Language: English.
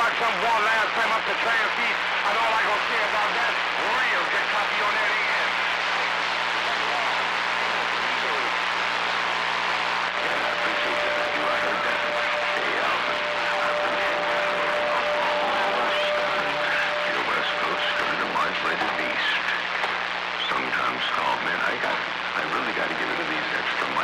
some one last time up the trail feet, and all I gonna say about that, real get copy on that